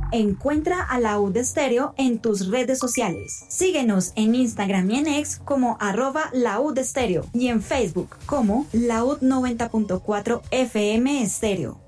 Encuentra a Laúd Estéreo en tus redes sociales. Síguenos en Instagram y en X como @Laúd Estéreo y en Facebook como Laúd 90.4 FM Estéreo.